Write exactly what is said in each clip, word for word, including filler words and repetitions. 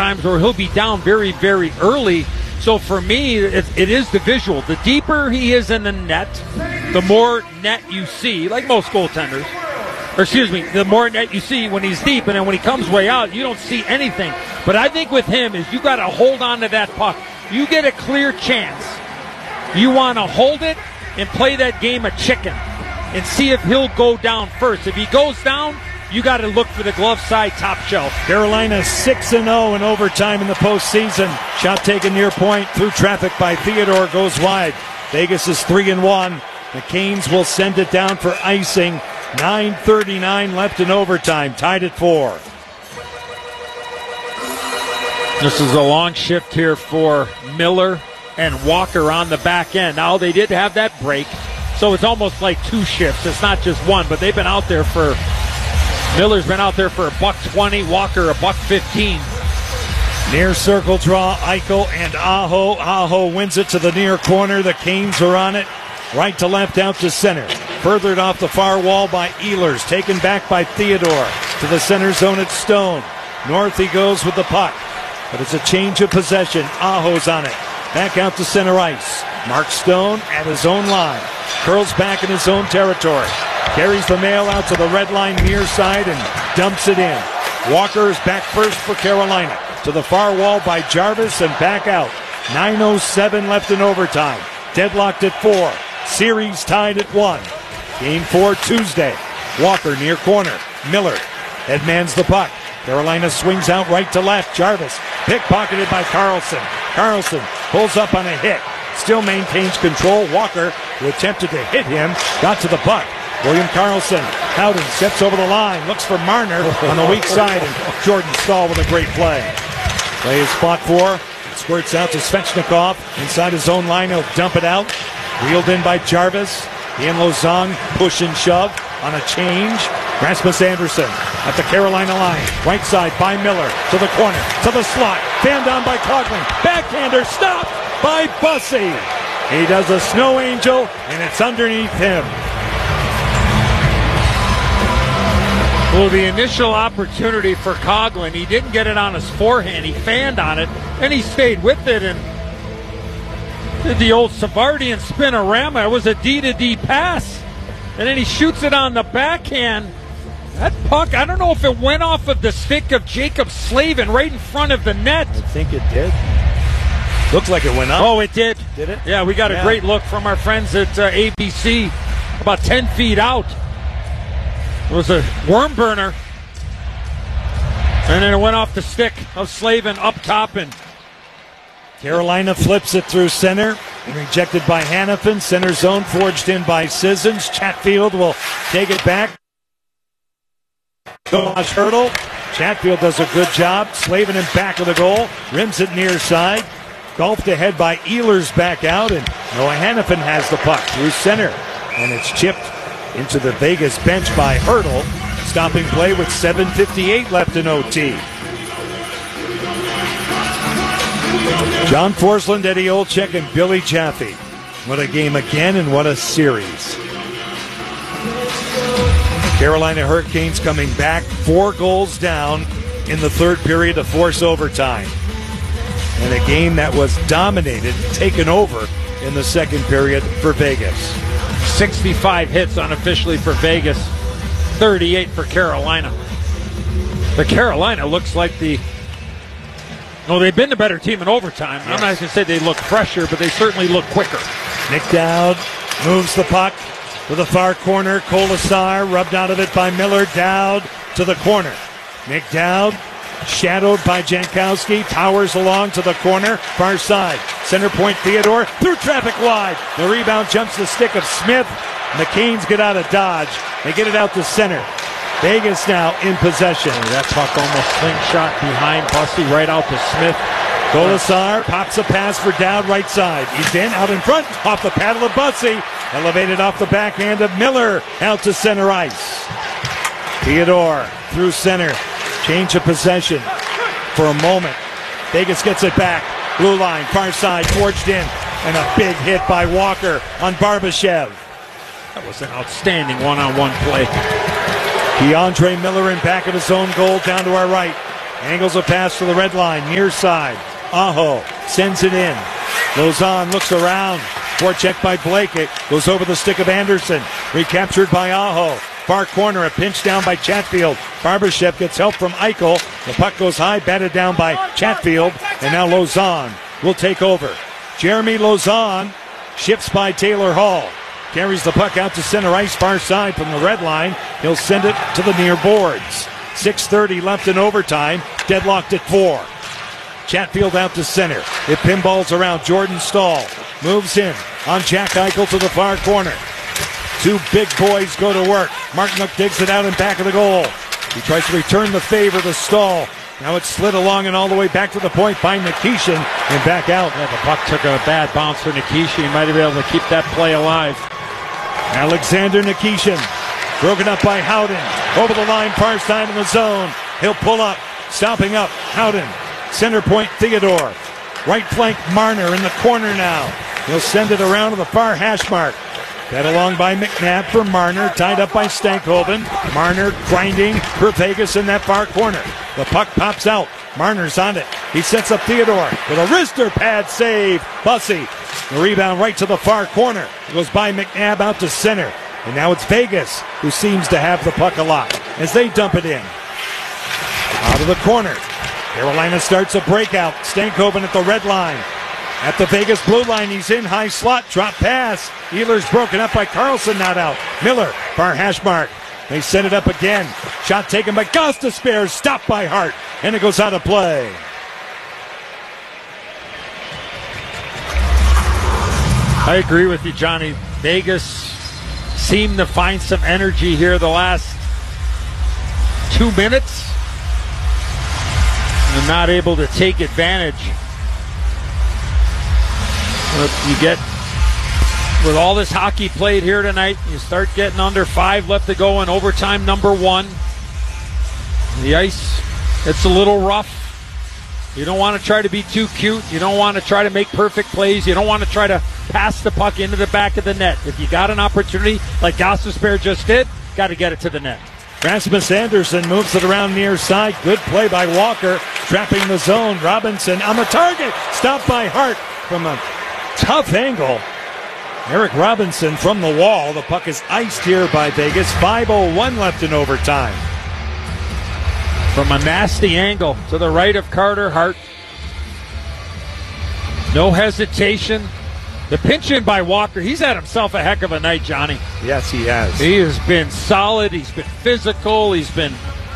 times where he'll be down very, very early. So for me, it, it is the visual. The deeper he is in the net, the more net you see, like most goaltenders. Or excuse me, the more net you see when he's deep, and then when he comes way out, you don't see anything. But I think with him is you got to hold on to that puck. You get a clear chance. You want to hold it and play that game of chicken and see if he'll go down first. If he goes down, you got to look for the glove side top shelf. Carolina six and oh in overtime in the postseason. Shot taken near point through traffic by Theodore, goes wide. Vegas is three and one. The Canes will send it down for icing. nine thirty-nine left in overtime, tied at four. This is a long shift here for Miller and Walker on the back end. Now, they did have that break, so it's almost like two shifts. It's not just one, but they've been out there for, Miller's been out there for a buck twenty, Walker a buck fifteen. Near circle draw, Eichel and Aho. Aho wins it to the near corner. The Canes are on it. Right to left, out to center. Furthered off the far wall by Ehlers. Taken back by Theodore. To the center zone at Stone. North he goes with the puck. But it's a change of possession. Aho's on it. Back out to center ice. Mark Stone at his own line. Curls back in his own territory. Carries the mail out to the red line near side and dumps it in. Walker is back first for Carolina. To the far wall by Jarvis and back out. nine oh seven left in overtime. Deadlocked at four. Series tied at one. Game four Tuesday. Walker near corner. Miller headmans the puck. Carolina swings out right to left. Jarvis pickpocketed by Carlson. Carlson pulls up on a hit. Still maintains control. Walker, who attempted to hit him, got to the puck. William Carlson, Howden steps over the line, looks for Marner on the weak side, and Jordan Staal with a great play. Play is fought for. Squirts out to Svechnikov. Inside his own line, he'll dump it out. Wheeled in by Jarvis. Ian Lozong, push and shove on a change. Rasmus Anderson at the Carolina line. Right side by Miller. To the corner. To the slot. Fanned down by Coughlin. Backhander stopped by Bussey. He does a snow angel, and it's underneath him. Well, the initial opportunity for Coughlin, he didn't get it on his forehand. He fanned on it, and he stayed with it and did the old Savardian spinorama. It was a D-to-D pass, and then he shoots it on the backhand. That puck, I don't know if it went off of the stick of Jacob Slavin right in front of the net. I think it did. Looks like it went up. Oh, it did. Did it? Yeah, we got yeah. a great look from our friends at uh, A B C, about ten feet out. It was a worm burner. And then it went off the stick of Slavin up top. And Carolina flips it through center. Rejected by Hannafin. Center zone forged in by Sissons. Chatfield will take it back. Tomas Hertl. Chatfield does a good job. Slavin in back of the goal. Rims it near side. Golfed ahead by Ehlers back out. And Noah Hannafin has the puck through center. And it's chipped into the Vegas bench by Hertl. Stopping play with seven fifty-eight left in O T. John Forsland, Eddie Olczyk, and Billy Jaffe. What a game again, and what a series. Carolina Hurricanes coming back, four goals down in the third period to force overtime. And a game that was dominated, taken over in the second period for Vegas. sixty-five hits unofficially for Vegas, thirty-eight for Carolina. But Carolina looks like the... No, they've been the better team in overtime. Yes. I'm not going to say they look fresher, but they certainly look quicker. Nick Dowd moves the puck to the far corner. Kolasar rubbed out of it by Miller. Dowd to the corner. Nick Dowd shadowed by Jankowski. Towers along to the corner. Far side. Center point Theodore. Through traffic wide. The rebound jumps the stick of Smith. And the Canes get out of dodge. They get it out to center. Vegas now in possession. That puck almost slingshot behind Bussey right out to Smith. Kolasar pops a pass for Dowd right side. He's in, out in front, off the paddle of Bussey. Elevated off the backhand of Miller. Out to center ice. Theodore through center. Change of possession for a moment. Vegas gets it back. Blue line, far side, forged in. And a big hit by Walker on Barbashev. That was an outstanding one-on-one play. DeAndre Miller in back of his own goal down to our right. Angles a pass to the red line, near side. Aho sends it in. Lausanne looks around. Forecheck by Blake. It goes over the stick of Anderson. Recaptured by Aho. Far corner, a pinch down by Chatfield. Barbashev gets help from Eichel. The puck goes high, batted down by Chatfield. And now Lausanne will take over. Jeremy Lausanne shifts by Taylor Hall. Carries the puck out to center ice, far side from the red line. He'll send it to the near boards. six thirty left in overtime. Deadlocked at four. Chatfield out to center. It pinballs around. Jordan Stahl moves in on Jack Eichel to the far corner. Two big boys go to work. Martinook digs it out in back of the goal. He tries to return the favor to Stahl. Now it's slid along and all the way back to the point by Nikishin and back out. Yeah, the puck took a bad bounce for Nikishin. He might have been able to keep that play alive. Alexander Nikishin broken up by Howden. Over the line, far side in the zone. He'll pull up. Stopping up. Howden. Center point, Theodore. Right flank, Marner in the corner now. He'll send it around to the far hash mark. Fed along by McNabb for Marner, tied up by Stankhoven. Marner grinding for Vegas in that far corner. The puck pops out. Marner's on it. He sets up Theodore with a wrister pad save. Bussey. The rebound right to the far corner. It goes by McNabb out to center. And now it's Vegas who seems to have the puck a lot as they dump it in. Out of the corner. Carolina starts a breakout. Stankhoven at the red line. At the Vegas blue line, he's in high slot. Drop pass. Ehlers broken up by Carlson, not out. Miller, far hash mark. They set it up again. Shot taken by Gostisbehere, stopped by Hart. And it goes out of play. I agree with you, Johnny. Vegas seemed to find some energy here the last two minutes. And not able to take advantage. But you get, with all this hockey played here tonight, you start getting under five left to go in overtime number one. The ice, it's a little rough. You don't want to try to be too cute. You don't want to try to make perfect plays. You don't want to try to pass the puck into the back of the net. If you got an opportunity, like Gostisbehere just did, got to get it to the net. Rasmus Anderson moves it around near side. Good play by Walker, trapping the zone. Robinson on the target. Stopped by Hart from a tough angle. Eric Robinson from the wall. The puck is iced here by Vegas. five oh one left in overtime. From a nasty angle to the right of Carter Hart. No hesitation. The pinch in by Walker, he's had himself a heck of a night, Johnny. Yes, he has. He has been solid. He's been physical. He's been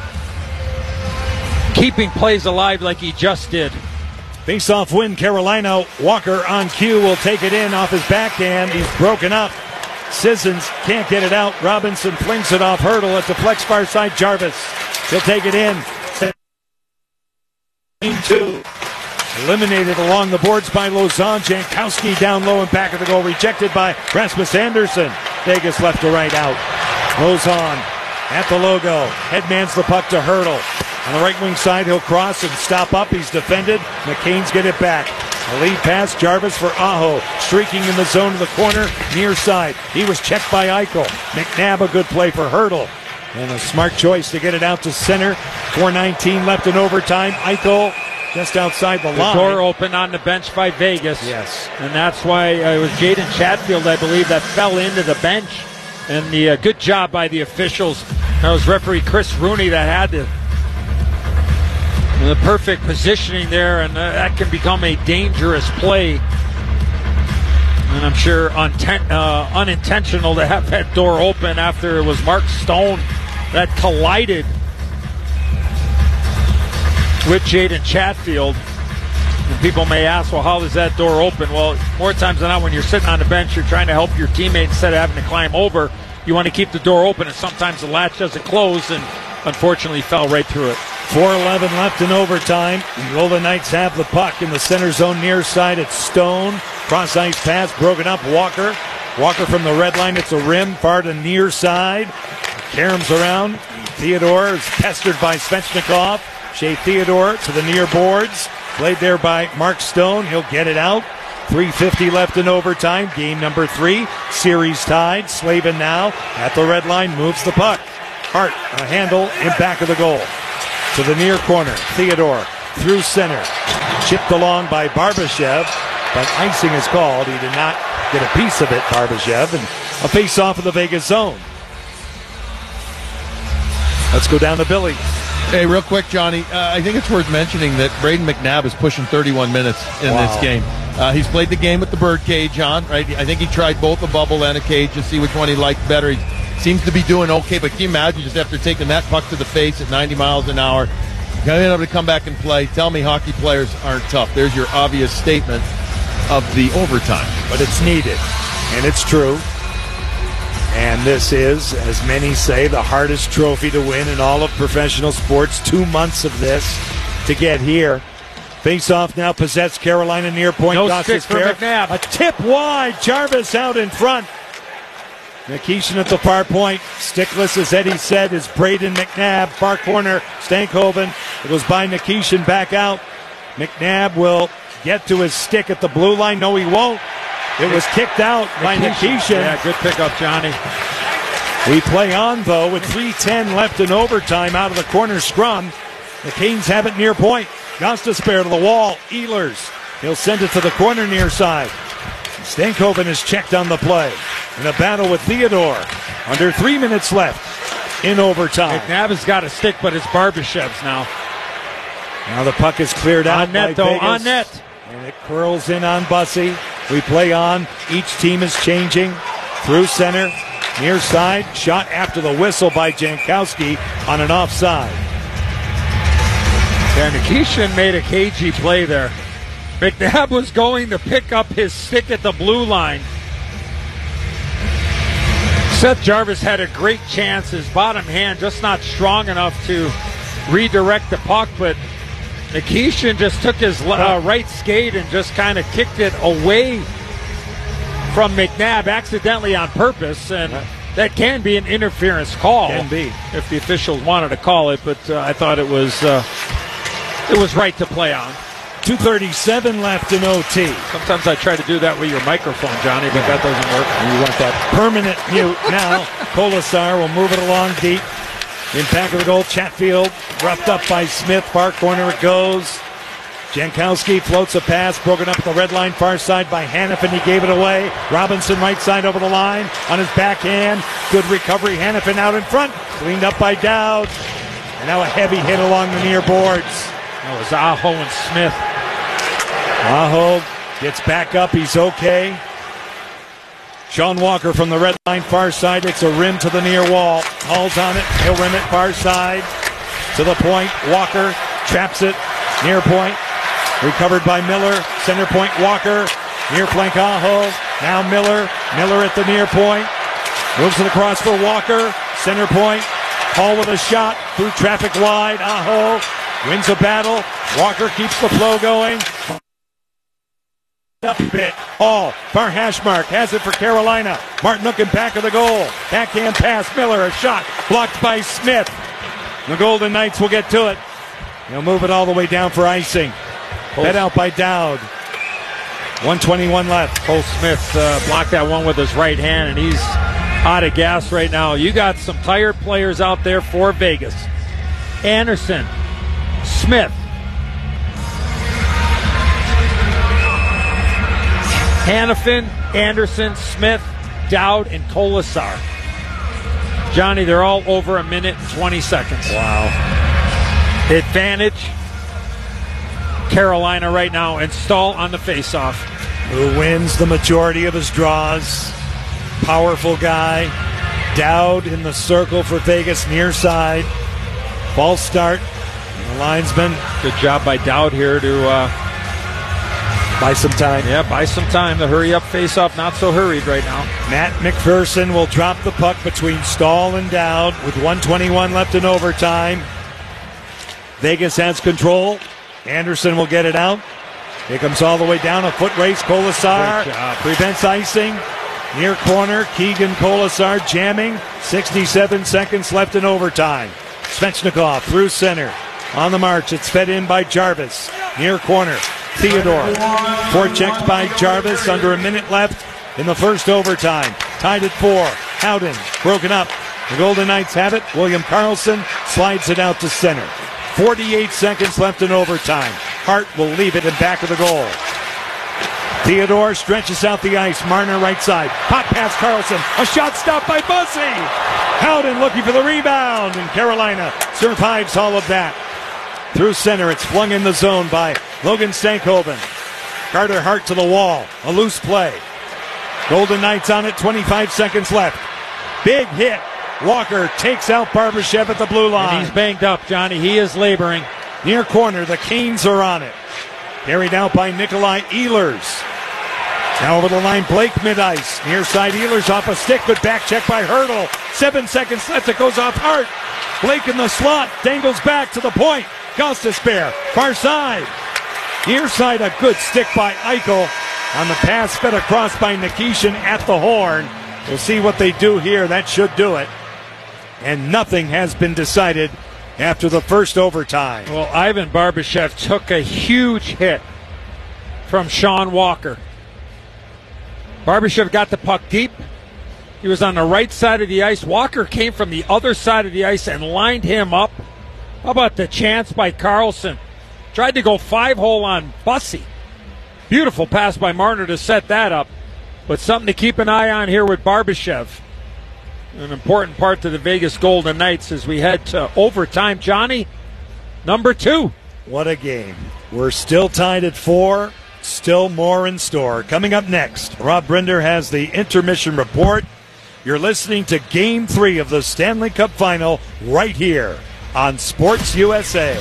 keeping plays alive like he just did. Face-off win, Carolina. Walker on cue will take it in off his backhand. He's broken up. Sissons can't get it out. Robinson flings it off Hurdle at the flex far side. Jarvis. He'll take it in. Two. Eliminated along the boards by Lausanne. Jankowski down low and back of the goal. Rejected by Rasmus Anderson. Vegas left to right out. Lausanne at the logo. Headmans the puck to Hurdle. On the right wing side, he'll cross and stop up. He's defended. McCain's get it back. A lead pass. Jarvis for Aho. Streaking in the zone of the corner. Near side. He was checked by Eichel. McNabb, a good play for Hurdle. And a smart choice to get it out to center. four nineteen left in overtime. Eichel just outside the, the line. Door open on the bench by Vegas. Yes. And that's why uh, it was Jaden Chatfield, I believe, that fell into the bench. And the uh, good job by the officials. That was referee Chris Rooney that had the, the perfect positioning there, and uh, that can become a dangerous play. And I'm sure unten- uh, unintentional to have that door open after it was Mark Stone that collided with Jaden Chatfield. And people may ask, well, how is that door open? Well, more times than not, when you're sitting on the bench, you're trying to help your teammate instead of having to climb over. You want to keep the door open, and sometimes the latch doesn't close, and unfortunately fell right through it. four eleven left in overtime. Golden Knights have the puck in the center zone near side. It's Stone. Cross ice pass broken up. Walker. Walker from the red line. It's a rim far to near side. Caroms around. Theodore is pestered by Svechnikov. Shea Theodore to the near boards. Played there by Mark Stone. He'll get it out. three fifty left in overtime. Game number three. Series tied. Slavin now at the red line moves the puck. Hart, a handle in back of the goal. to the near corner. Theodore through center. Chipped along by Barbashev, but icing is called. He did not get a piece of it, Barbashev, and a face-off of the Vegas zone. Let's go down to Billy. Hey, real quick, Johnny, uh, I think it's worth mentioning that Braden McNabb is pushing thirty-one minutes in Wow. this game. Uh, he's played the game with the bird cage on, right? I think he tried both a bubble and a cage to see which one he liked better. He seems to be doing okay, but can you imagine just after taking that puck to the face at ninety miles an hour, being able to come back and play? Tell me hockey players aren't tough. There's your obvious statement of the overtime. But it's needed, and it's true. And this is, as many say, the hardest trophy to win in all of professional sports. Two months of this to get here. Face-off now possessed. Carolina near point. No Goss stick is for fair. McNabb. A tip wide. Jarvis out in front. Nikishin at the far point. Stickless, as Eddie said, is Braden McNabb. Far corner, Stankhoven. It was by Nikishin back out. McNabb will get to his stick at the blue line. No, he won't. It was kicked out by Nikishin. Yeah, good pickup, Johnny. We play on, though, with three ten left in overtime out of the corner scrum. The Canes have it near point. Gostisbehere to the wall. Ehlers. He'll send it to the corner near side. Stankhoven is checked on the play. In a battle with Theodore. Under three minutes left in overtime. McNabb has got a stick, but it's Barbashev's now. Now the puck is cleared out. On net, by though, Vegas, on net. And it curls in on Bussey. We play on. Each team is changing. Through center. Near side. Shot after the whistle by Jankowski on an offside. Yeah, Nikishin made a cagey play there. McNabb was going to pick up his stick at the blue line. Seth Jarvis had a great chance. His bottom hand just not strong enough to redirect the puck, but Nikishin just took his uh, right skate and just kind of kicked it away from McNabb accidentally on purpose, and that can be an interference call. Can be. If the officials wanted to call it, but uh, I thought it was uh, it was right to play on. two thirty-seven left in O T. Sometimes I try to do that with your microphone, Johnny, but that doesn't work. You want that permanent mute now. Kolasar will move it along deep. In back of the goal, Chatfield roughed up by Smith. Far corner it goes. Jankowski floats a pass, broken up at the red line, far side by Hannafin. He gave it away. Robinson right side over the line on his backhand. Good recovery. Hannafin out in front. Cleaned up by Dowd. And now a heavy hit along the near boards. That was Aho and Smith. Aho gets back up. He's okay. Sean Walker from the red line, far side. It's a rim to the near wall. Hall's on it. He'll rim it far side. To the point. Walker traps it. Near point. Recovered by Miller. Center point Walker. Near flank Aho. Now Miller. Miller at the near point. Moves it across for Walker. Center point. Hall with a shot. Through traffic wide. Aho wins a battle. Walker keeps the flow going. Up a bit. Hall, far hash mark, has it for Carolina. Martin in back of the goal. Backhand pass, Miller, a shot blocked by Smith. The Golden Knights will get to it. They'll move it all the way down for icing. Head out by Dowd. one twenty-one left. Cole Smith uh, blocked that one with his right hand, and he's out of gas right now. You got some tired players out there for Vegas. Anderson, Smith, Hannafin, Anderson, Smith, Dowd, and Kolasar. Johnny, they're all over a minute and twenty seconds. Wow. Advantage, Carolina right now, and Stahl on the faceoff. Who wins the majority of his draws. Powerful guy. Dowd in the circle for Vegas, near side. False start. And the linesman. Good job by Dowd here to uh, buy some time. Yeah, buy some time. The hurry-up face-off, not so hurried right now. Matt McPherson will drop the puck between Stahl and Dowd with one twenty-one left in overtime. Vegas has control. Anderson will get it out. It comes all the way down. A foot race. Kolasar prevents icing. Near corner. Keegan Kolasar jamming. sixty-seven seconds left in overtime. Svechnikov through center. On the march. It's fed in by Jarvis. Near corner. Theodore. Forechecked by Jarvis. Under a minute left in the first overtime. Tied at four. Howden broken up. The Golden Knights have it. William Karlsson slides it out to center. forty-eight seconds left in overtime. Hart will leave it in back of the goal. Theodore stretches out the ice. Marner right side. Pop pass Carlson. A shot stopped by Bussey. Howden looking for the rebound. And Carolina survives all of that. Through center, it's flung in the zone by Logan Stankoven. Carter Hart to the wall. A loose play. Golden Knights on it. twenty-five seconds left. Big hit. Walker takes out Barbashev at the blue line. And he's banged up, Johnny. He is laboring. Near corner, the Canes are on it. Carried out by Nikolai Ehlers. Now over the line, Blake mid-ice. Near side, Ehlers off a stick, but back check by Hurdle. Seven seconds left, it goes off Hart. Blake in the slot, dangles back to the point. Gostisbehere, far side. Near side, a good stick by Eichel. On the pass, fed across by Nikishin at the horn. We'll see what they do here. That should do it. And nothing has been decided after the first overtime. Well, Ivan Barbashev took a huge hit from Sean Walker. Barbashev got the puck deep. He was on the right side of the ice. Walker came from the other side of the ice and lined him up. How about the chance by Carlson? Tried to go five-hole on Bussey. Beautiful pass by Marner to set that up. But something to keep an eye on here with Barbashev. An important part to the Vegas Golden Knights as we head to overtime. Johnny, number two. What a game. We're still tied at four. Still more in store. Coming up next, Rob Brinder has the intermission report. You're listening to Game three of the Stanley Cup Final right here on Sports U S A.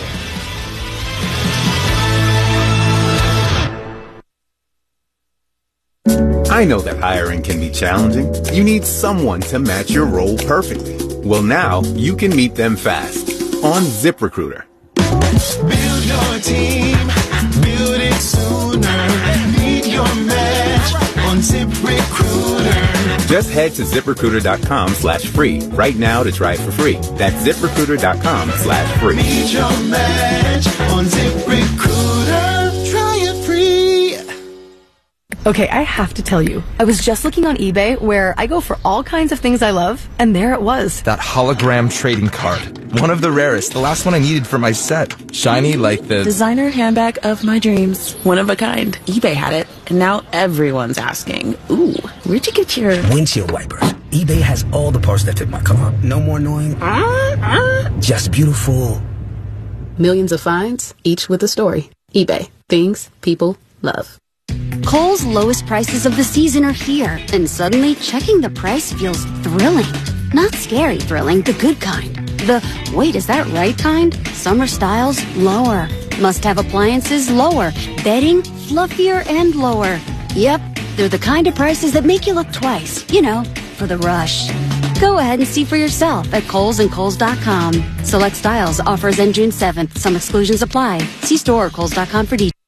I know that hiring can be challenging. You need someone to match your role perfectly. Well, now you can meet them fast on ZipRecruiter. Build your team, build it sooner. Meet your match on ZipRecruiter. Just head to ZipRecruiter.com slash free right now to try it for free. That's ZipRecruiter.com slash free. Meet your match on ZipRecruiter. Try it free. Okay, I have to tell you, I was just looking on eBay where I go for all kinds of things I love, and there it was. That hologram trading card. One of the rarest. The last one I needed for my set. Shiny like the... designer handbag of my dreams. One of a kind. eBay had it, and now everyone's asking, ooh, where'd you get your... windshield wipers. eBay has all the parts that fit my car. No more annoying. Uh, uh. Just beautiful. Millions of finds, each with a story. eBay. Things people love. Kohl's lowest prices of the season are here, and suddenly checking the price feels thrilling. Not scary thrilling, the good kind. The, wait, is that right kind? Summer styles, lower. Must-have appliances, lower. Bedding, fluffier and lower. Yep, they're the kind of prices that make you look twice, you know, for the rush. Go ahead and see for yourself at Kohl's and Kohl's dot com. Select styles, offers end June seventh. Some exclusions apply. See store or Kohl's dot com for details.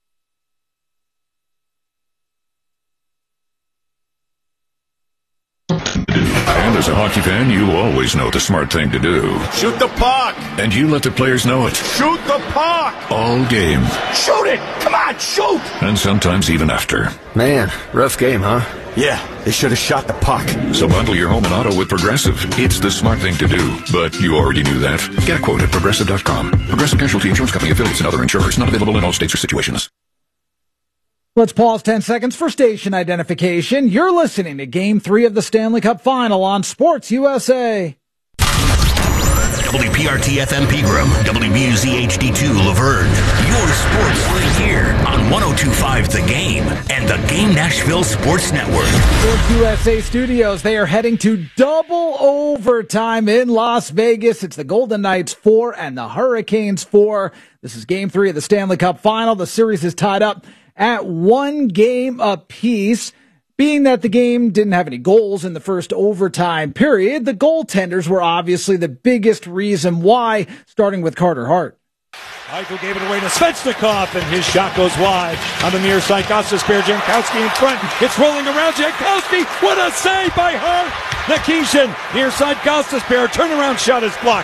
And as a hockey fan, you always know the smart thing to do. Shoot the puck! And you let the players know it. Shoot the puck! All game. Shoot it! Come on, shoot! And sometimes even after. Man, rough game, huh? Yeah, they should have shot the puck. So bundle your home and auto with Progressive. It's the smart thing to do. But you already knew that. Get a quote at Progressive dot com. Progressive Casualty Insurance Company affiliates and other insurers. Not available in all states or situations. Let's pause ten seconds for station identification. You're listening to Game three of the Stanley Cup Final on Sports U S A. W P R T F M Pegram, W B U Z H D two Laverne. Your sports right here on one oh two point five The Game and the Game Nashville Sports Network. Sports U S A Studios, they are heading to double overtime in Las Vegas. It's the Golden Knights four and the Hurricanes four. This is Game three of the Stanley Cup Final. The series is tied up at one game apiece. Being that the game didn't have any goals in the first overtime period, the goaltenders were obviously the biggest reason why, starting with Carter Hart. Eichel gave it away to Svechnikov, and his shot goes wide. On the near side, Gostisbehere, Jankowski in front. It's rolling around Jankowski. What a save by Hart! Nikishin, near side, Gostisbehere, turnaround shot is blocked.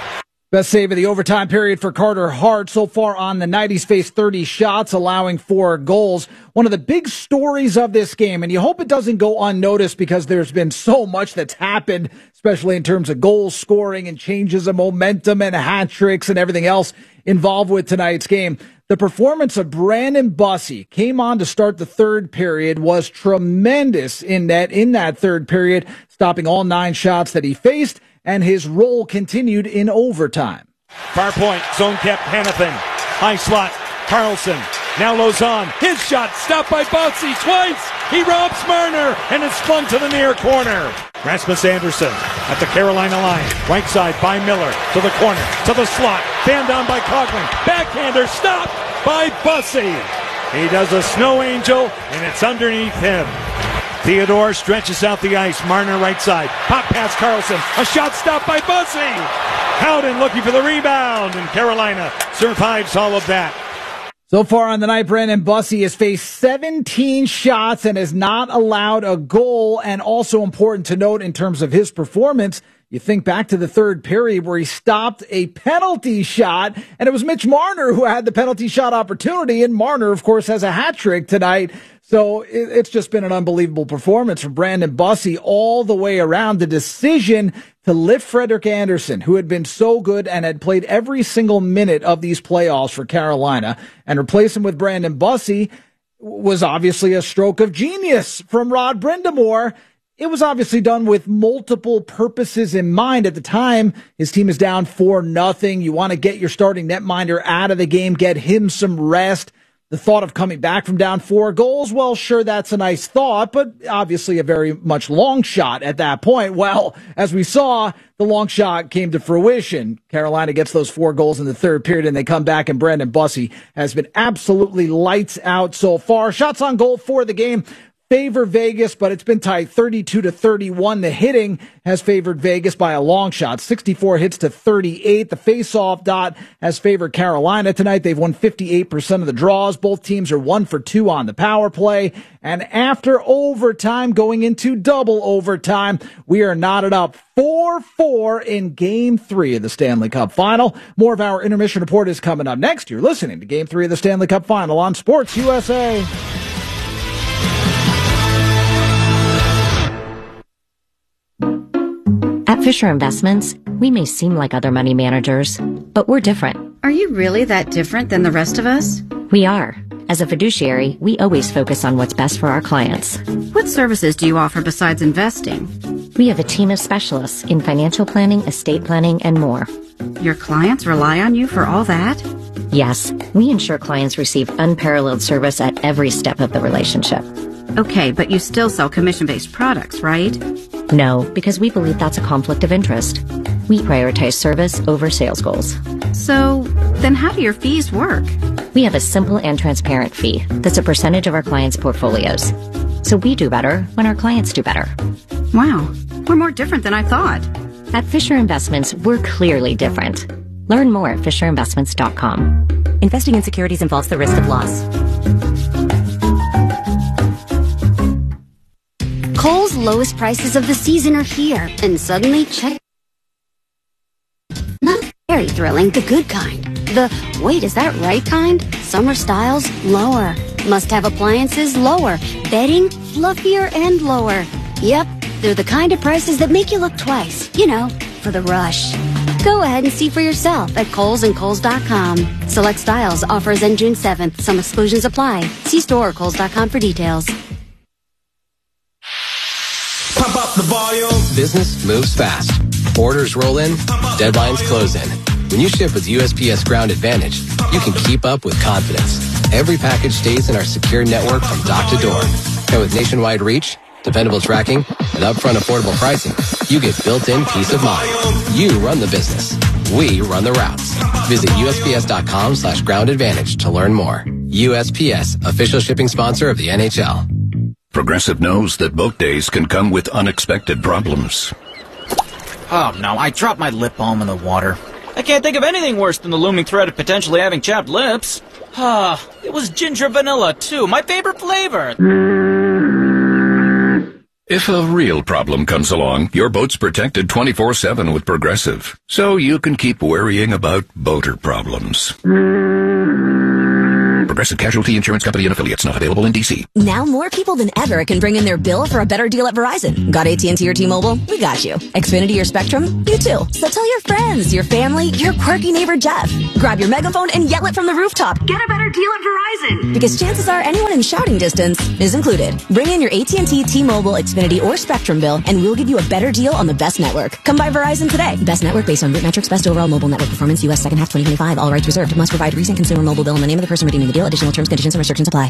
Best save of the overtime period for Carter Hart. So far on the night, he's faced thirty shots, allowing four goals. One of the big stories of this game, and you hope it doesn't go unnoticed because there's been so much that's happened, especially in terms of goal scoring and changes of momentum and hat tricks and everything else involved with tonight's game. The performance of Brandon Bussey came on to start the third period, was tremendous in that, in that third period, stopping all nine shots that he faced, and his role continued in overtime. Far point, zone kept Hanifin. High slot, Carlson. Now Lozon. His shot stopped by Bussey twice. He robs Marner, and it's flung to the near corner. Rasmus Anderson at the Carolina line. Right side by Miller. To the corner. To the slot. Fanned down by Coughlin. Backhander stopped by Bussey. He does a snow angel, and it's underneath him. Theodore stretches out the ice. Marner right side. Pop pass Carlson. A shot stopped by Bussey. Howden looking for the rebound, and Carolina survives all of that. So far on the night, Brandon Bussey has faced seventeen shots and has not allowed a goal. And also important to note in terms of his performance, you think back to the third period where he stopped a penalty shot, and it was Mitch Marner who had the penalty shot opportunity, and Marner, of course, has a hat trick tonight. So it's just been an unbelievable performance from Brandon Bussey all the way around. The decision to lift Frederik Andersen, who had been so good and had played every single minute of these playoffs for Carolina, and replace him with Brandon Bussey was obviously a stroke of genius from Rod Brind'Amour. It was obviously done with multiple purposes in mind. At the time, his team is down four nothing. You want to get your starting netminder out of the game, get him some rest. The thought of coming back from down four goals, well, sure, that's a nice thought, but obviously a very much long shot at that point. Well, as we saw, the long shot came to fruition. Carolina gets those four goals in the third period, and they come back, and Brandon Bussey has been absolutely lights out so far. Shots on goal for the game favor Vegas, but it's been tight thirty-two to thirty-one. The hitting has favored Vegas by a long shot, sixty-four hits to thirty-eight. The face-off dot has favored Carolina tonight. They've won fifty-eight percent of the draws. Both teams are one for two on the power play. And after overtime, going into double overtime, we are knotted up four four in Game three of the Stanley Cup Final. More of our intermission report is coming up next. You're listening to Game three of the Stanley Cup Final on Sports U S A. At Fisher Investments, we may seem like other money managers, but we're different. Are you really that different than the rest of us? We are. As a fiduciary, we always focus on what's best for our clients. What services do you offer besides investing? We have a team of specialists in financial planning, estate planning, and more. Your clients rely on you for all that? Yes, we ensure clients receive unparalleled service at every step of the relationship. Okay, but you still sell commission-based products, right? No, because we believe that's a conflict of interest. We prioritize service over sales goals. So, then how do your fees work? We have a simple and transparent fee that's a percentage of our clients' portfolios. So we do better when our clients do better. Wow, we're more different than I thought. At Fisher Investments, we're clearly different. Learn more at fisher investments dot com. Investing in securities involves the risk of loss. Kohl's lowest prices of the season are here, and suddenly check. Not very thrilling, the good kind. The, wait, is that right kind? Summer styles, lower. Must-have appliances, lower. Bedding, fluffier and lower. Yep, they're the kind of prices that make you look twice, you know, for the rush. Go ahead and see for yourself at Kohl's and Kohl's dot com. Select styles, offers end June seventh. Some exclusions apply. See store or Kohl's dot com for details. Pump up the volume. Business moves fast. Orders roll in, deadlines close in. When you ship with U S P S Ground Advantage, you can keep up with confidence. Every package stays in our secure network from dock to door. And with nationwide reach, dependable tracking, and upfront affordable pricing, you get built-in peace of mind. You run the business. We run the routes. Visit U S P S dot com slash ground advantage to learn more. U S P S, official shipping sponsor of the N H L. Progressive knows that boat days can come with unexpected problems. Oh no, I dropped my lip balm in the water. I can't think of anything worse than the looming threat of potentially having chapped lips. Ah, it was ginger vanilla too, my favorite flavor. If a real problem comes along, your boat's protected twenty-four seven with Progressive, so you can keep worrying about boater problems. Progressive Casualty Insurance Company and affiliates, not available in D C. Now more people than ever can bring in their bill for a better deal at Verizon. Got A T and T or T-Mobile? We got you. Xfinity or Spectrum? You too. So tell your friends, your family, your quirky neighbor Jeff. Grab your megaphone and yell it from the rooftop. Get a better deal at Verizon. Because chances are anyone in shouting distance is included. Bring in your A T and T, T-Mobile, Xfinity, or Spectrum bill, and we'll give you a better deal on the best network. Come by Verizon today. Best network based on root metrics, best overall mobile network performance, U S second half twenty twenty-five. All rights reserved. Must provide recent consumer mobile bill and the name of the person redeeming the deal. Additional terms, conditions, and restrictions apply.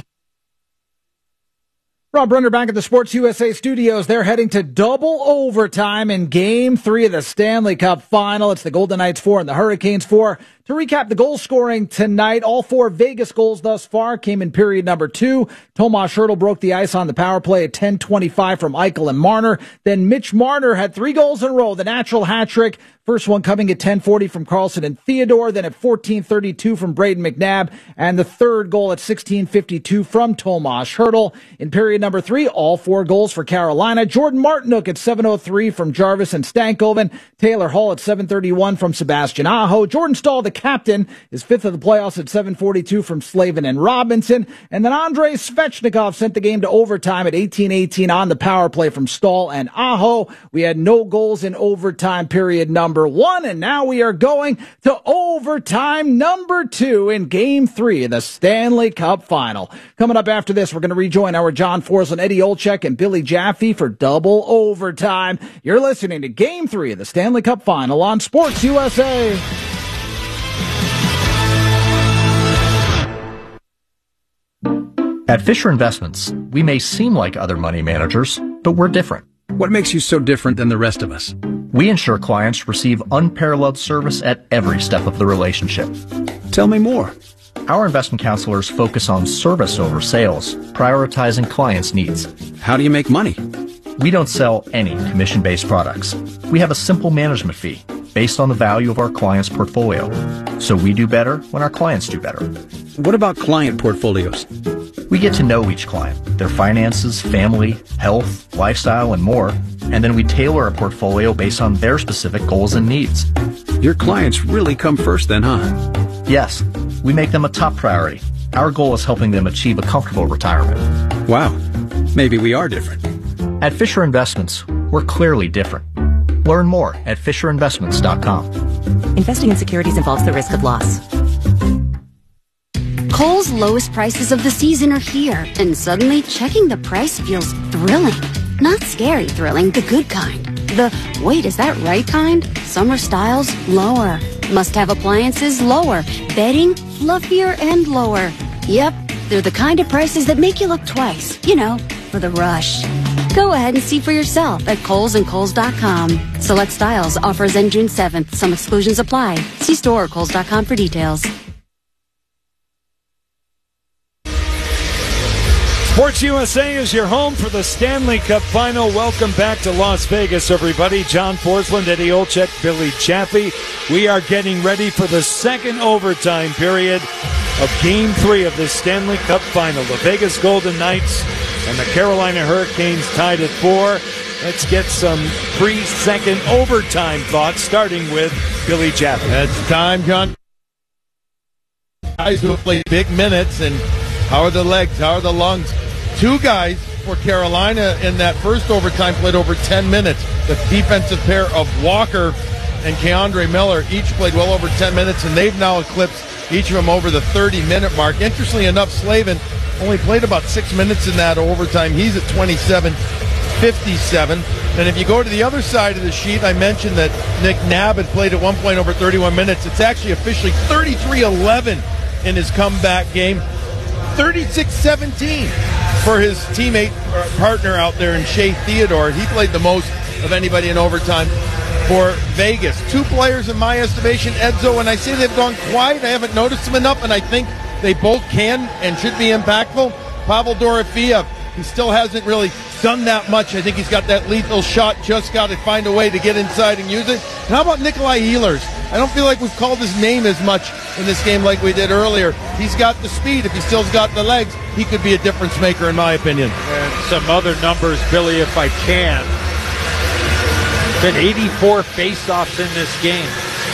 Rob Brenner back at the Sports U S A studios. They're heading to double overtime in Game three of the Stanley Cup Final. It's the Golden Knights four and the Hurricanes four. To recap the goal scoring tonight, all four Vegas goals thus far came in period number two. Tomas Hertl broke the ice on the power play at ten twenty-five from Eichel and Marner. Then Mitch Marner had three goals in a row, the natural hat trick. First one coming at ten forty from Carlson and Theodore, then at fourteen thirty-two from Braden McNabb, and the third goal at sixteen fifty-two from Tomas Hertl. In period number three, all four goals for Carolina. Jordan Martinook at seven oh three from Jarvis and Stankoven. Taylor Hall at seven thirty-one from Sebastian Aho. Jordan Staal, the captain, is fifth of the playoffs at seven forty-two from Slavin and Robinson. And then Andrei Svechnikov sent the game to overtime at eighteen eighteen on the power play from Staal and Aho. We had no goals in overtime period number one, and now we are going to overtime number two in Game three of the Stanley Cup Final. Coming up after this, we're going to rejoin our John Forsland, Eddie Olczyk, and Billy Jaffe for double overtime. You're listening to Game three of the Stanley Cup Final on Sports U S A. At Fisher Investments, we may seem like other money managers, but we're different. What makes you so different than the rest of us? We ensure clients receive unparalleled service at every step of the relationship. Tell me more. Our investment counselors focus on service over sales, prioritizing clients' needs. How do you make money? We don't sell any commission-based products. We have a simple management fee based on the value of our client's portfolio. So we do better when our clients do better. What about client portfolios? We get to know each client, their finances, family, health, lifestyle, and more, and then we tailor a portfolio based on their specific goals and needs. Your clients really come first then, huh? Yes, we make them a top priority. Our goal is helping them achieve a comfortable retirement. Wow, maybe we are different. At Fisher Investments, we're clearly different. Learn more at fisher investments dot com. Investing in securities involves the risk of loss. Kohl's lowest prices of the season are here, and suddenly checking the price feels thrilling. Not scary thrilling, the good kind. The, wait, is that right kind? Summer styles, lower. Must-have appliances, lower. Bedding, fluffier and lower. Yep, they're the kind of prices that make you look twice. You know, for the rush. Go ahead and see for yourself at Kohl's and Kohl's dot com. Select styles, offers end June seventh. Some exclusions apply. See store or Kohl's dot com for details. Sports U S A is your home for the Stanley Cup Final. Welcome back to Las Vegas, everybody. John Forsland, Eddie Olczyk, Billy Jaffe. We are getting ready for the second overtime period of Game three of the Stanley Cup Final. The Vegas Golden Knights and the Carolina Hurricanes tied at four. Let's get some three-second overtime thoughts, starting with Billy Jaffe. It's time, John. Guys who have played big minutes, and how are the legs? How are the lungs? Two guys for Carolina in that first overtime played over ten minutes. The defensive pair of Walker and Keandre Miller each played well over ten minutes, and they've now eclipsed each of them over the thirty-minute mark. Interestingly enough, Slavin only played about six minutes in that overtime. He's at twenty-seven fifty-seven. And if you go to the other side of the sheet, I mentioned that Nick Nabb had played at one point over thirty-one minutes. It's actually officially thirty-three eleven in his comeback game. thirty-six seventeen for his teammate or partner out there in Shea Theodore. He played the most of anybody in overtime for Vegas. Two players in my estimation, Edzo, and I say they've gone quiet. I haven't noticed them enough, and I think they both can and should be impactful. Pavel Dorofeev, he still hasn't really done that much. I think he's got that lethal shot, just got to find a way to get inside and use it. And how about Nikolai Ehlers? I don't feel like we've called his name as much in this game like we did earlier. He's got the speed. If he still's got the legs, he could be a difference maker, in my opinion. And some other numbers, Billy, if I can. Been eighty-four faceoffs in this game.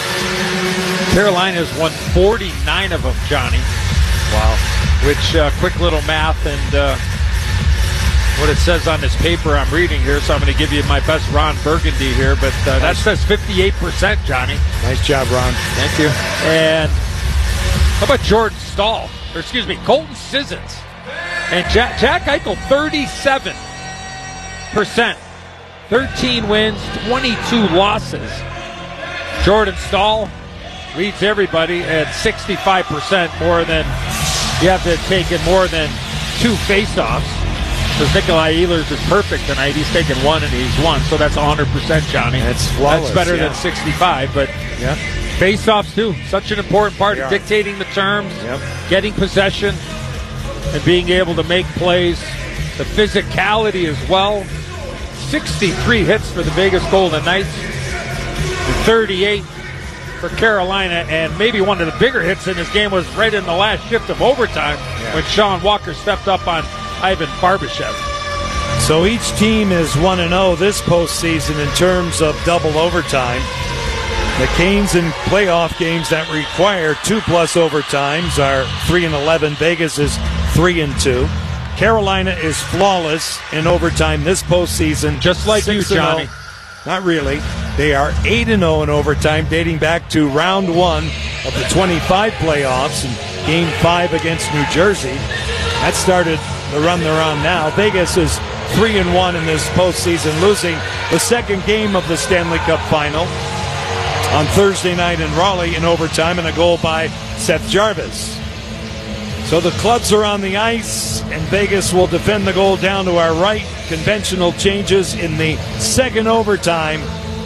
Carolina's won forty-nine of them, Johnny. Wow. Which, uh, quick little math and uh, what it says on this paper I'm reading here, so I'm going to give you my best Ron Burgundy here, but uh, that says fifty-eight percent, Johnny. Nice job, Ron. Thank you. And how about Jordan Stahl? Or excuse me, Colton Sissons. And Jack, Jack Eichel, thirty-seven percent. thirteen wins, twenty-two losses. Jordan Stahl leads everybody at sixty-five percent, more than you have to take in more than two faceoffs. Because Nikolai Ehlers is perfect tonight. He's taken one and he's won, so that's one hundred percent, Johnny. That's flawless. That's better yeah. than sixty-five, but yeah. faceoffs too. Such an important part of dictating the terms, yep. getting possession, and being able to make plays. The physicality as well. sixty-three hits for the Vegas Golden Knights, thirty-eight for Carolina, and maybe one of the bigger hits in this game was right in the last shift of overtime yeah. when Sean Walker stepped up on Ivan Barbashev. So each team is one and oh this postseason in terms of double overtime. The Canes in playoff games that require two-plus overtimes are three and eleven. Vegas is three and two. Carolina is flawless in overtime this postseason. Just like you, Johnny. Not really. They are eight and oh in overtime, dating back to round one of the twenty-five playoffs and game five against New Jersey. That started the run they're on now. Vegas is three and one in this postseason, losing the second game of the Stanley Cup final on Thursday night in Raleigh in overtime, and a goal by Seth Jarvis. So the clubs are on the ice, and Vegas will defend the goal down to our right. Conventional changes in the second overtime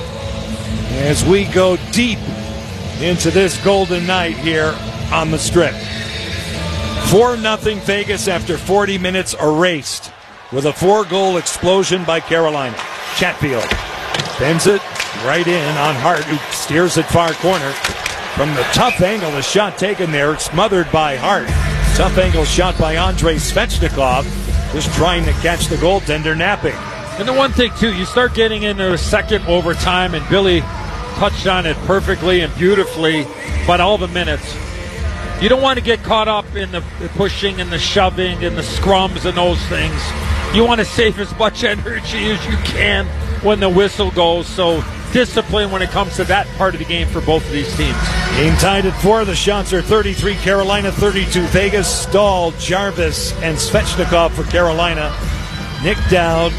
as we go deep into this golden night here on the Strip. four nothing Vegas after forty minutes erased with a four-goal explosion by Carolina. Chatfield bends it right in on Hart, who steers it far corner. From the tough angle, the shot taken there, smothered by Hart. Tough angle shot by Andrei Svechnikov, just trying to catch the goaltender napping. And the one thing, too, you start getting into a second overtime, and Billy touched on it perfectly and beautifully, but all the minutes. You don't want to get caught up in the pushing and the shoving and the scrums and those things. You want to save as much energy as you can when the whistle goes. So discipline when it comes to that part of the game for both of these teams. Game tied at four. The shots are thirty-three Carolina, thirty-two Vegas. Stahl, Jarvis, and Svechnikov for Carolina. Nick Dowd,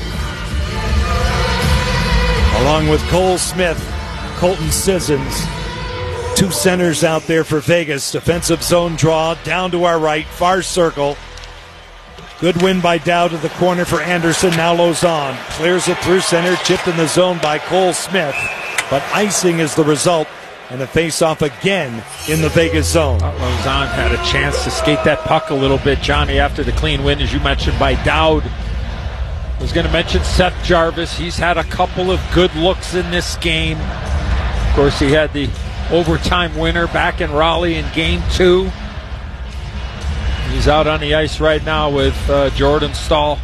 along with Cole Smith, Colton Sissons. Two centers out there for Vegas. Defensive zone draw down to our right, far circle. Good win by Dowd to the corner for Anderson. Now Lozon clears it through center, chipped in the zone by Cole Smith, but icing is the result, and a face-off again in the Vegas zone. Lozon had a chance to skate that puck a little bit, Johnny, after the clean win, as you mentioned, by Dowd. I was going to mention Seth Jarvis. He's had a couple of good looks in this game. Of course, he had the overtime winner back in Raleigh in game two. He's out on the ice right now with uh, Jordan Stahl.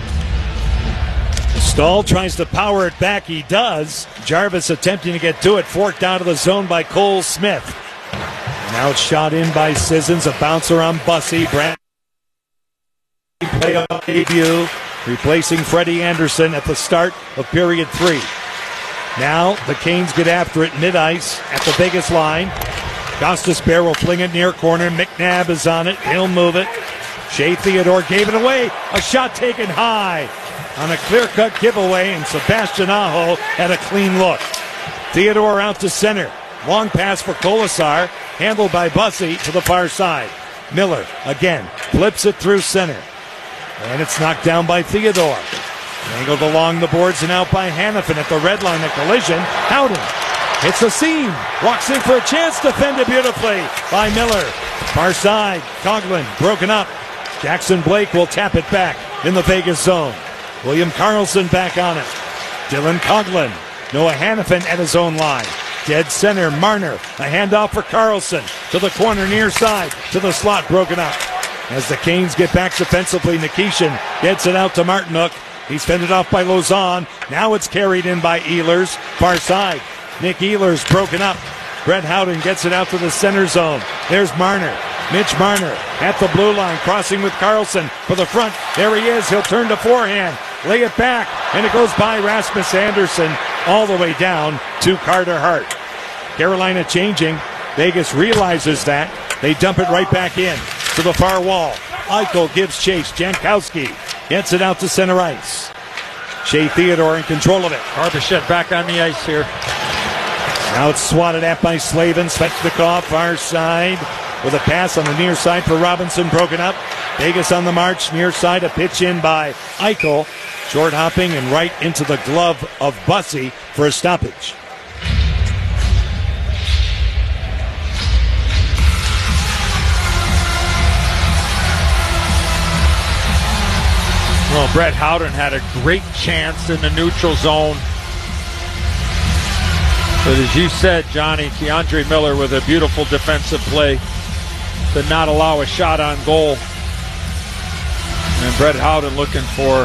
Stahl tries to power it back. He does. Jarvis attempting to get to it. Forked out of the zone by Cole Smith. Now it's shot in by Sissons. A bouncer on Bussy. Brand playoff debut, replacing Freddie Anderson at the start of period three. Now the Canes get after it mid-ice at the Vegas line. Costas Bear will fling it near corner. McNabb is on it. He'll move it. Shea Theodore gave it away. A shot taken high on a clear-cut giveaway, and Sebastian Aho had a clean look. Theodore out to center. Long pass for Colasar, handled by Bussy to the far side. Miller again flips it through center, and it's knocked down by Theodore. Angled along the boards and out by Hanifin at the red line. A collision. Howden hits a seam. Walks in for a chance. Defended beautifully by Miller. Far side. Coughlin broken up. Jackson Blake will tap it back in the Vegas zone. William Karlsson back on it. Dylan Coughlin. Noah Hanifin at his own line. Dead center. Marner. A handoff for Karlsson. to the corner near side, to the slot, broken up. As the Canes get back defensively, Nikishin gets it out to Martinuk. He's fended off by Lausanne. Now it's carried in by Ehlers. Far side. Nick Ehlers broken up. Brett Howden gets it out to the center zone. There's Marner. Mitch Marner at the blue line, crossing with Carlson for the front. There he is. He'll turn to forehand. Lay it back. And it goes by Rasmus Anderson all the way down to Carter Hart. Carolina changing. Vegas realizes that. They dump it right back in to the far wall. Eichel gives chase. Jankowski gets it out to center ice. Shea Theodore in control of it. Barbashev back on the ice here. Now it's swatted at by Slavin. Svechnikov, far side, with a pass on the near side for Robinson, broken up. Vegas on the march, near side, a pitch in by Eichel. Short hopping and right into the glove of Bussy for a stoppage. Well, Brett Howden had a great chance in the neutral zone. But as you said, Johnny, Keandre Miller with a beautiful defensive play to not allow a shot on goal. And Brett Howden looking for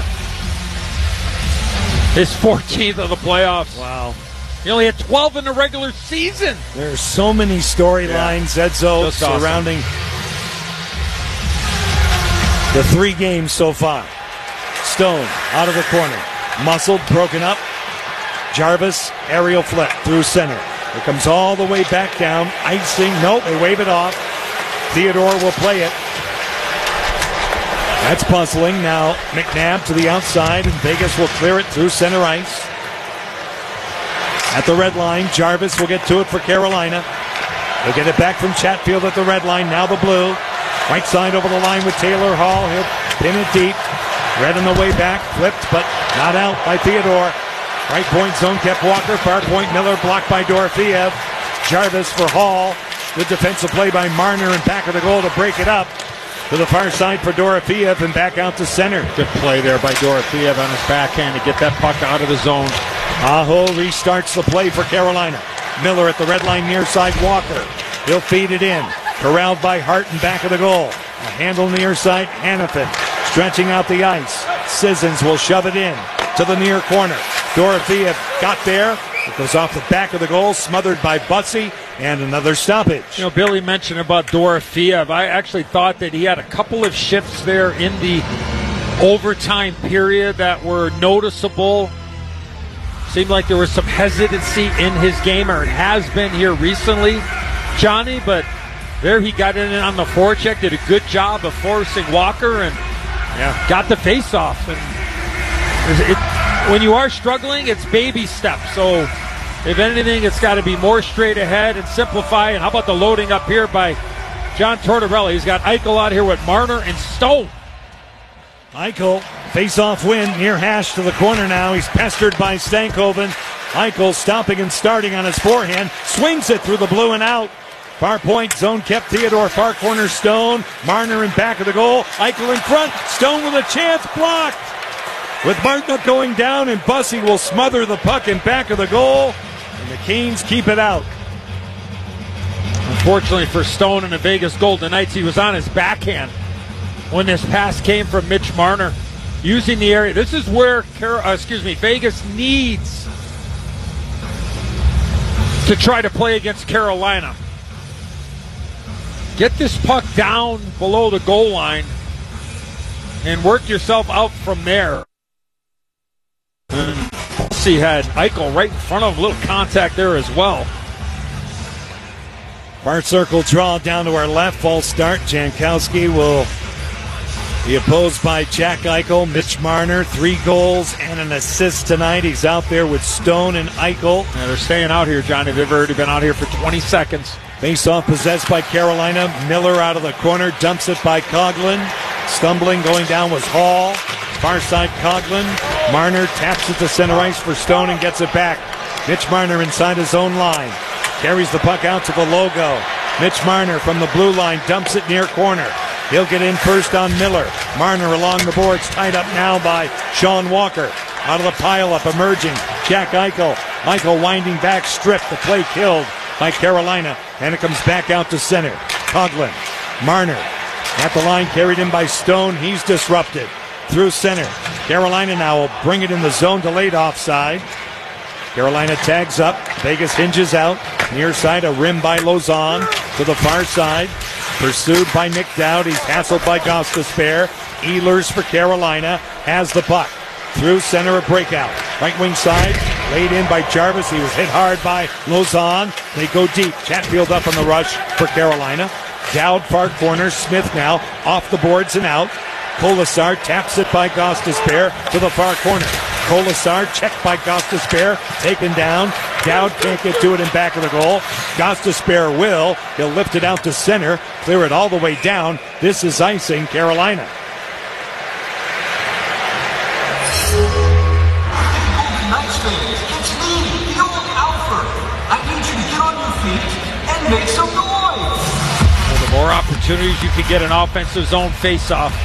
his fourteenth of the playoffs. Wow. He only had twelve in the regular season. There's so many storylines, yeah. Edzo, Just surrounding awesome. The three games so far. Stone out of the corner. Muscled, broken up. Jarvis, aerial flip through center. It comes all the way back down. Icing. Nope, they wave it off. Theodore will play it. That's puzzling. Now McNabb to the outside, and Vegas will clear it through center ice. At the red line, Jarvis will get to it for Carolina. They'll get it back from Chatfield at the red line. Now the blue. Right side over the line with Taylor Hall. He'll pin it deep. Red on the way back. Flipped, but not out by Theodore. Right point zone kept Walker. Far point Miller blocked by Dorofeev. Jarvis for Hall. Good defensive play by Marner and back of the goal to break it up. To the far side for Dorofeev and back out to center. Good play there by Dorofeev on his backhand to get that puck out of the zone. Aho restarts the play for Carolina. Miller at the red line near side Walker. He'll feed it in. Corralled by Hart and back of the goal. A handle near side Hanifin. Stretching out the ice. Sissons will shove it in to the near corner. Dorofeev got there. It goes off the back of the goal, smothered by Bussy, and another stoppage. You know, Billy mentioned about Dorofeev. I actually thought that he had a couple of shifts there in the overtime period that were noticeable. Seemed like there was some hesitancy in his game, or it has been here recently, Johnny, but there he got in on the forecheck, did a good job of forcing Walker, and yeah, got the face-off. And it, when you are struggling, it's baby steps. So, if anything, it's got to be more straight ahead and simplify. And how about the loading up here by John Tortorella? He's got Eichel out here with Marner and Stone. Eichel, face-off win, near hash to the corner now. He's pestered by Stankoven. Eichel stopping and starting on his forehand. Swings it through the blue and out. Far point, zone kept Theodore. Far corner, Stone. Marner in back of the goal. Eichel in front. Stone with a chance, blocked. With Martinuk going down, and Bussy will smother the puck in back of the goal. And the Canes keep it out. Unfortunately for Stone and the Vegas Golden Knights, he was on his backhand when this pass came from Mitch Marner. Using the area. This is where, uh, excuse me, Vegas needs to try to play against Carolina. Get this puck down below the goal line and work yourself out from there. See, had Eichel right in front of him, a little contact there as well. Far circle draw down to our left, false start. Jankowski will be opposed by Jack Eichel. Mitch Marner, three goals and an assist tonight. He's out there with Stone and Eichel. Yeah, they're staying out here, Johnny. They've already been out here for twenty seconds. Face-off possessed by Carolina. Miller out of the corner, dumps it by Coughlin. Stumbling, going down was Hall. Far side Coughlin. Marner taps it to center ice for Stone and gets it back. Mitch Marner inside his own line. Carries the puck out to the logo. Mitch Marner from the blue line dumps it near corner. He'll get in first on Miller. Marner along the boards, tied up now by Sean Walker. Out of the pile-up, emerging, Jack Eichel. Eichel winding back, stripped, the play killed by Carolina, and it comes back out to center. Coughlin, Marner at the line, carried in by Stone. He's disrupted through center. Carolina now will bring it in the zone, delayed offside. Carolina tags up. Vegas hinges out. Near side, a rim by Lozon to the far side. Pursued by Nick Dowd. He's hassled by Gostisbehere. Ehlers for Carolina has the puck. Through center, a breakout. Right wing side, laid in by Jarvis. He was hit hard by Lozon. They go deep. Chatfield up on the rush for Carolina. Dowd, far corner. Smith now off the boards and out. Colasar taps it by Gostisbehere to the far corner. Colasar checked by Gostisbehere, taken down. Dowd can't get to it in back of the goal. Gostisbehere will. He'll lift it out to center, clear it all the way down. This is icing Carolina. Knights fans, it's me, the old Alfred. I need you to get on your feet and make some noise. Well, the more opportunities you can get an offensive zone face-off,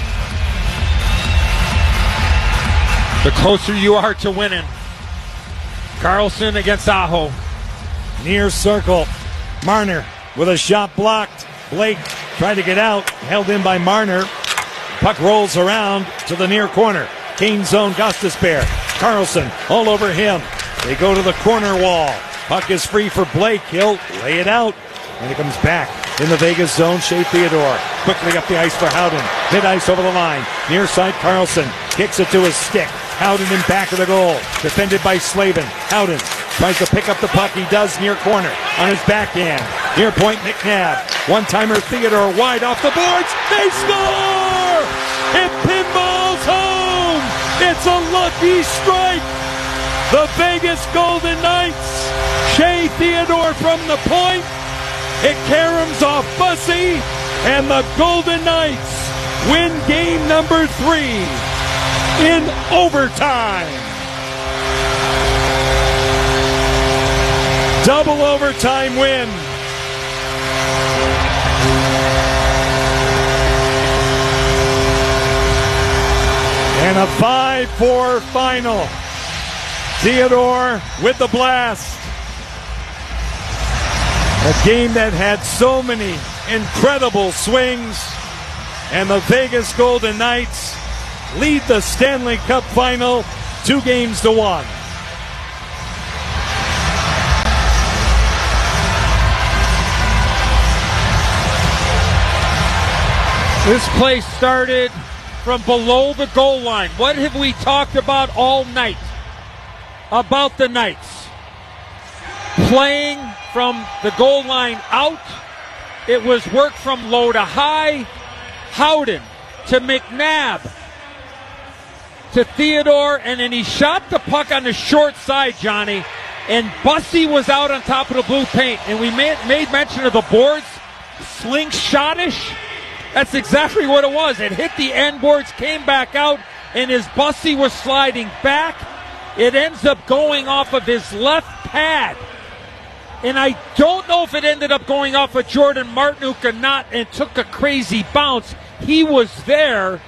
the closer you are to winning. Carlson against Aho. Near circle. Marner with a shot blocked. Blake tried to get out. Held in by Marner. Puck rolls around to the near corner. Kane zone, Gostisbehere. Carlson all over him. They go to the corner wall. Puck is free for Blake. He'll lay it out. And it comes back in the Vegas zone. Shea Theodore quickly up the ice for Howden. Mid-ice over the line. Near side, Carlson kicks it to his stick. Howden in back of the goal. Defended by Slavin. Howden tries to pick up the puck. He does near corner on his backhand. Near point, McNabb. One-timer Theodore wide off the boards. They score! It pinballs home! It's a lucky strike! The Vegas Golden Knights. Shea Theodore from the point. It caroms off Bussy, and the Golden Knights win game number three in overtime. Double overtime win. And a five four final. Theodore with the blast. A game that had so many incredible swings, and the Vegas Golden Knights lead the Stanley Cup final two games to one. This play started from below the goal line. What have we talked about all night about the Knights? Playing from the goal line out. It was work from low to high. Howden to McNabb to Theodore, and then he shot the puck on the short side, Johnny, and Bussy was out on top of the blue paint, and we made, made mention of the boards, slingshot-ish. That's exactly what it was. It hit the end boards, came back out, and as Bussy was sliding back, it ends up going off of his left pad. And I don't know if it ended up going off of Jordan Martinook or not and took a crazy bounce. He was there.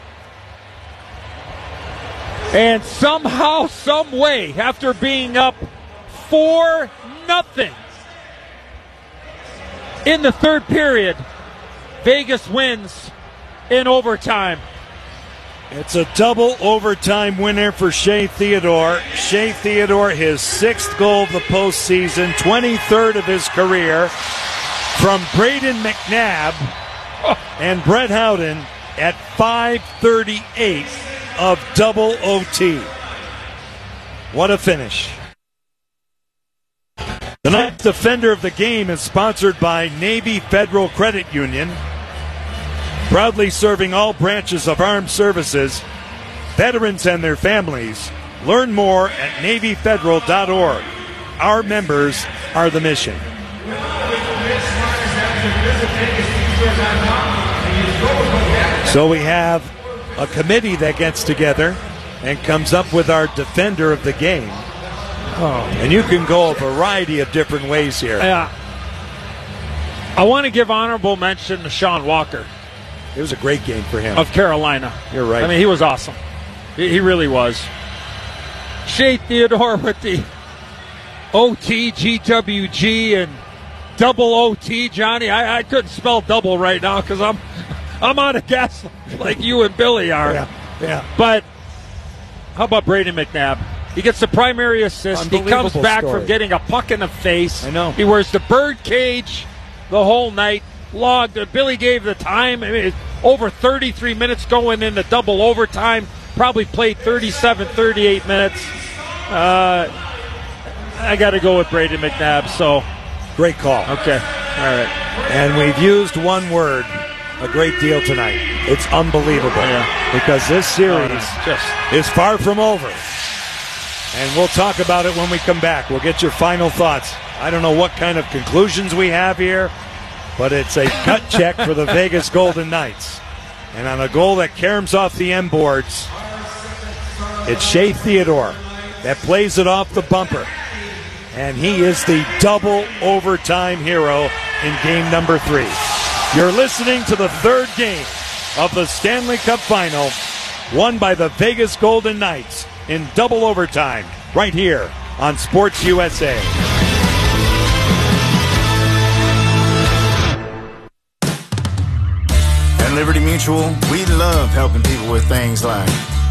And somehow, some way, after being up four nothing in the third period, Vegas wins in overtime. It's a double overtime winner for Shea Theodore. Shea Theodore, his sixth goal of the postseason, twenty-third of his career, from Braden McNabb and Brett Howden at five thirty-eight of double O T. What a finish. The ninth defender of the game is sponsored by Navy Federal Credit Union, proudly serving all branches of armed services, veterans and their families. Learn more at Navy Federal dot org. Our members are the mission. So we have a committee that gets together and comes up with our defender of the game. Oh. And you can go a variety of different ways here. Yeah. I want to give honorable mention to Sean Walker. It was a great game for him. Of Carolina. You're right. I mean, he was awesome. He, he really was. Shea Theodore with the O T, G W G, and double O T, Johnny. I, I couldn't spell double right now because I'm I'm on a gas like you and Billy are. Yeah, yeah. But how about Brady McNabb? He gets the primary assist. He comes back story. from getting a puck in the face. I know. He wears the bird cage the whole night. Logged. Billy gave the time. I mean, over thirty-three minutes going into double overtime. Probably played thirty-seven, thirty-eight minutes. Uh, I got to go with Brady McNabb. So, great call. Okay. All right. And we've used one word a great deal tonight. It's unbelievable. Yeah. Because this series oh, just is far from over. And we'll talk about it when we come back. We'll get your final thoughts. I don't know what kind of conclusions we have here, but it's a gut check for the Vegas Golden Knights. And on a goal that caroms off the end boards, it's Shea Theodore that plays it off the bumper. And he is the double overtime hero in game number three. You're listening to the third game of the Stanley Cup Final, won by the Vegas Golden Knights in double overtime, right here on Sports U S A. At Liberty Mutual, we love helping people with things like